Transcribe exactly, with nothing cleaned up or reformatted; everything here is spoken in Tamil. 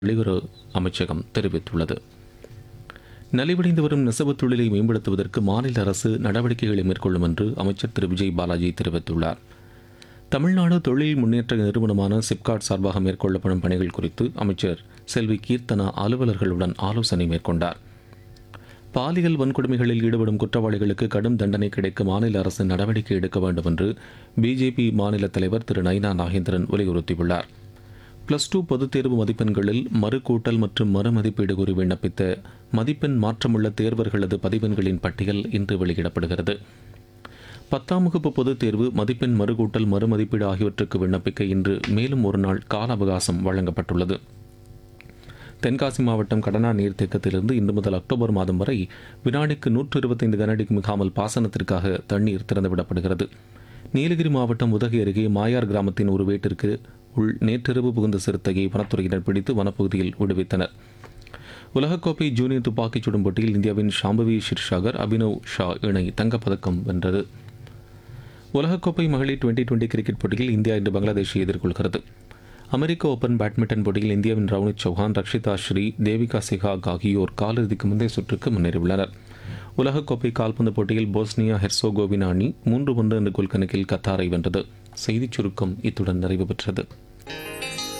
வெளியுறவு அமைச்சகம் தெரிவித்துள்ளது. நலிவடைந்து வரும் நெசவுத் தொழிலை மேம்படுத்துவதற்கு மாநில அரசு நடவடிக்கைகளை மேற்கொள்ளும் என்று அமைச்சர் திரு விஜய் பாலாஜி தெரிவித்துள்ளார். தமிழ்நாடு தொழில் முன்னேற்ற நிறுவனமான சிப்காட் சார்பாக மேற்கொள்ளப்படும் பணிகள் குறித்து அமைச்சர் செல்வி கீர்த்தனா அலுவலர்களுடன் ஆலோசனை மேற்கொண்டார். பாலியல் வன்கொடுமைகளில் ஈடுபடும் குற்றவாளிகளுக்கு கடும் தண்டனை கிடைக்க மாநில அரசு நடவடிக்கை எடுக்க வேண்டும் என்று பிஜேபி மாநில தலைவர் திரு நயினா நாகேந்திரன் வலியுறுத்தியுள்ளார். பிளஸ் டூ பொதுத் தேர்வு மதிப்பெண்களில் மறுகூட்டல் மற்றும் மறுமதிப்பீடு கூறி விண்ணப்பித்த மதிப்பெண் மாற்றமுள்ள தேர்வர்களது பதிவெண்களின் பட்டியல் இன்று வெளியிடப்படுகிறது. பத்தாம் வகுப்பு பொதுத் தேர்வு மதிப்பெண் மறுகூட்டல் மறுமதிப்பீடு ஆகியவற்றுக்கு விண்ணப்பிக்க இன்று மேலும் ஒரு நாள் கால அவகாசம் வழங்கப்பட்டுள்ளது. தென்காசி மாவட்டம் கடனா நீர்த்தேக்கத்திலிருந்து இன்று முதல் அக்டோபர் மாதம் வரை வினாடிக்கு நூற்று இருபத்தைந்து கனஅடிக்கு மிகாமல் பாசனத்திற்காக தண்ணீர் திறந்துவிடப்படுகிறது. நீலகிரி மாவட்டம் உதகை அருகே மாயார் கிராமத்தின் ஒரு வீட்டிற்கு உள் நேற்றிரவு புகுந்த சிறுத்தையை வனத்துறையினர் பிடித்து வனப்பகுதியில் விடுவித்தனர். உலகக்கோப்பை ஜூனியர் துப்பாக்கிச் சுடும் போட்டியில் இந்தியாவின் ஷாம்பவி ஷிர்ஷாகர் அபினவ் ஷா இணை தங்கப்பதக்கம் வென்றது. உலகக்கோப்பை மகளிர் டுவெண்டி டுவெண்டி கிரிக்கெட் போட்டியில் இந்தியா இன்று பங்களாதேஷை எதிர்கொள்கிறது. அமெரிக்க ஓபன் பேட்மிண்டன் போட்டியில் இந்தியாவின் ரவுனித் சௌஹான், ரக்ஷிதா ஸ்ரீ, தேவிகா சிகாக் ஆகியோர் காலிறுதிக்கு முந்தைய சுற்றுக்கு முன்னேறியுள்ளனர். உலகக்கோப்பை கால்பந்து போட்டியில் போஸ்னியா ஹெர்சோகோவினா அணி மூன்று ஒன்று என்ற கோல் கணக்கில் கத்தாரை வென்றது. செய்திச் சுருக்கம் இத்துடன் நிறைவு பெற்றது.